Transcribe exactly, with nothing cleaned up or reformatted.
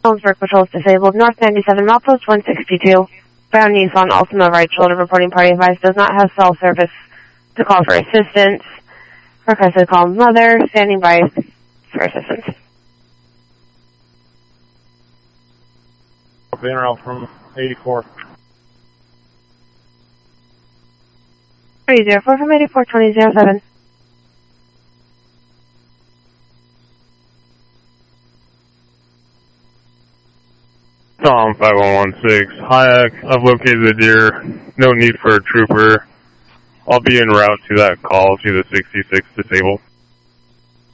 Ellensburg Patrol is disabled. North ninety-seven, Milepost one sixty-two. Brown Nissan, Altima right shoulder, reporting party advised, does not have cell service to call for assistance. Requested call mother, standing by for assistance. Van route from eighty-four. three zero four from eighty-four, twenty zero seven. Tom five one one six. Hi, I've located the deer. No need for a trooper. I'll be en route to that call to the sixty-six disabled.